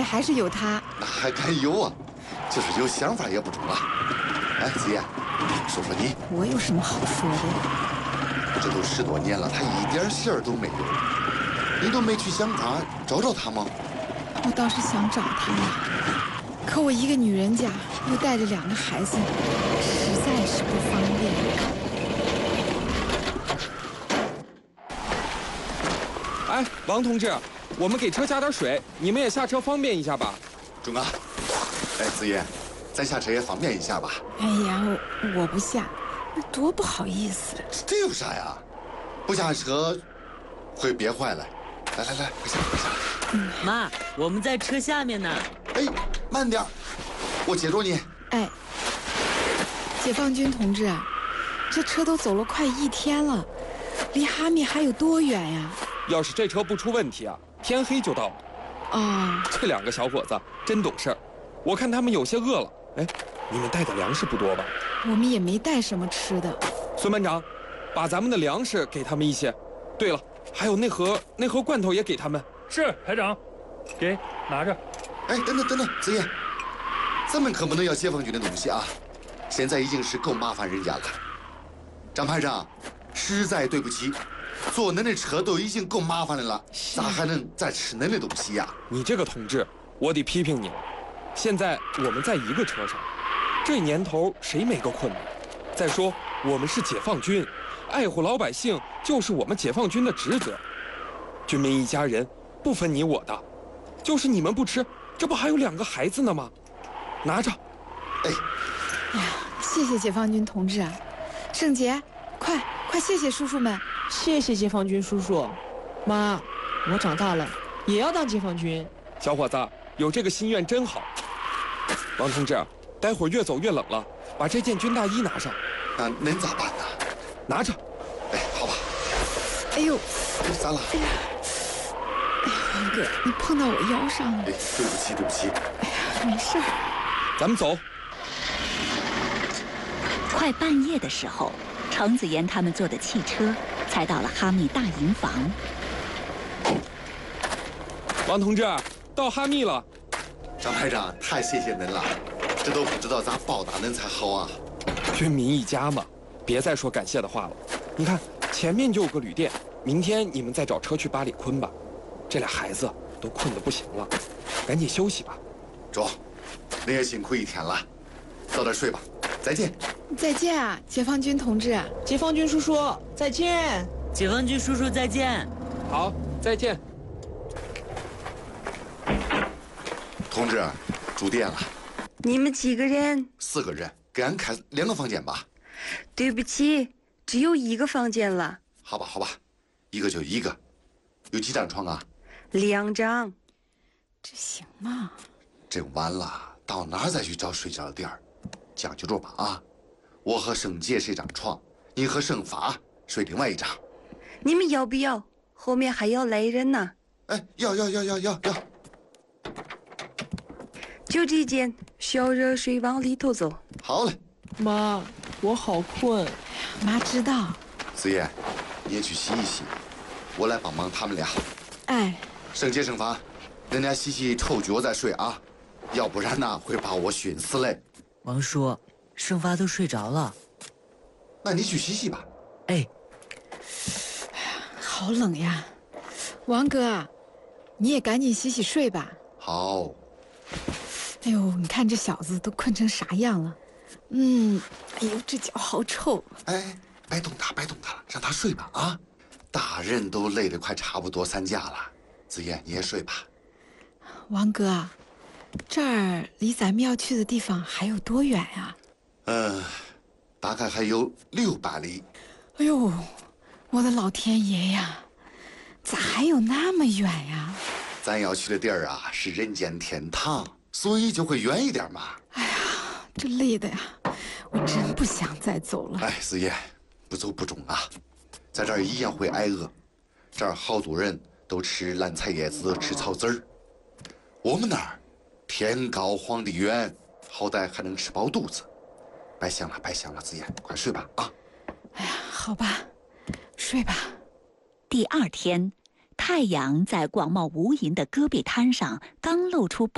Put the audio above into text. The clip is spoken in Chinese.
还是有他。 那还敢有啊？就是有想法也不中啊。哎，子夜，说说你， 我有什么好说的呀？ 这都10多年了，他一点信儿都没有，你都没去想法找找他吗？ 我倒是想找他呀，可我一个女人家，又带着2个孩子，实在是不方便。 哎，王同志，我们给车加点水，你们也下车方便一下吧。 中啊，哎，子夜，咱下车也方便一下吧。 哎呀，我不下，多不好意思。 这有啥呀？不下车会憋坏了。来，快下，快下。 妈，我们在车下面呢。 哎，慢点，我接着你。 哎，解放军同志啊，这车都走了快1天了，离哈密还有多远呀？ 要是这车不出问题啊，天黑就到了。 哦， 这2个小伙子真懂事儿，我看他们有些饿了。哎，你们带的粮食不多吧？ 我们也没带什么吃的。 孙班长，把咱们的粮食给他们一些。对了，还有那盒罐头也给他们。 是排长，给拿着。 哎，等等，子夜，咱们可不能要解放军的东西啊！现在已经是够麻烦人家了。张排长，实在对不起，坐恁的车都已经够麻烦的了，咋还能再吃恁的东西呀？ 你这个同志，我得批评你了。现在我们在一个车上，这年头谁没个困难？再说我们是解放军，爱护老百姓就是我们解放军的职责。军民一家人，不分你我的。就是你们不吃，这不还有2个孩子呢吗？拿着。 哎呀，谢谢解放军同志啊！圣杰，快谢谢叔叔们！ 谢谢解放军叔叔。妈，我长大了也要当解放军。 小伙子，有这个心愿真好。王同志，待会儿越走越冷了，把这件军大衣拿上。 那恁咋办呢？ 拿着。 哎，好吧。 哎呦， 咋了？ 哎呀，王哥，你碰到我腰上了。 哎，对不起。 哎呀，没事儿。 咱们走。 快半夜的时候，程子妍他们坐的汽车才到了哈密大营房。 王同志，到哈密了。 张排长，太谢谢恁了，这都不知道咋报答恁才好啊。 军民一家嘛，别再说感谢的话了。你看，前面就有个旅店，明天你们再找车去八里坤吧。这俩孩子都困得不行了，赶紧休息吧。 中，恁也辛苦1天了，早点睡吧。再见。 再见啊，解放军同志！ 解放军叔叔，再见！ 解放军叔叔，再见！ 好，再见。 同志，住店了。 你们几个人 ？4个人，给俺开2个房间吧。 对不起，只有1个房间了。 好吧，一个就一个。有几张床啊 ？2张。 这行吗？ 真晚了，到哪儿再去找睡觉的地儿？讲究着吧啊！我和圣杰睡张床，你和圣发睡另外1张。 你们要不要？后面还要来人呢。 哎，要。 就这间，小热水往里头走。 好嘞。 妈，我好困。 妈知道。 子夜，你也去洗一洗，我来帮忙他们俩。 哎。 圣杰、圣发，恁俩洗臭脚再睡啊，要不然呢会把我熏死嘞。 王叔，圣发都睡着了。 那你去洗吧。 哎。 好冷呀，王哥，你也赶紧洗睡吧。 好。 哎呦，你看这小子都困成啥样了？哎呦，这脚好臭。 哎，别动他了，让他睡吧啊！大人都累得快差不多散架了。子夜，你也睡吧。 王哥，这儿离咱们要去的地方还有多远呀？ 大概还有600里。 哎呦，我的老天爷呀，咋还有那么远呀？ 咱要去的地儿啊，是人间天堂，所以就会远一点嘛。 哎呀，这累的呀，我真不想再走了。 哎，子夜，不走不中啊，在这儿一样会挨饿。这儿好多人都吃烂菜叶子，吃草籽儿。我们那儿天高皇帝远，好歹还能吃饱肚子。白想了，子夜，快睡吧啊！ 哎呀，好吧，睡吧。 第2天，太阳在广袤无垠的戈壁滩上刚露出